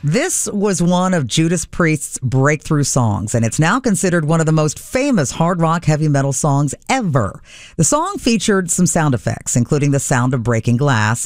This was one of Judas Priest's breakthrough songs, and it's now considered one of the most famous hard rock heavy metal songs ever. The song featured some sound effects, including the sound of breaking glass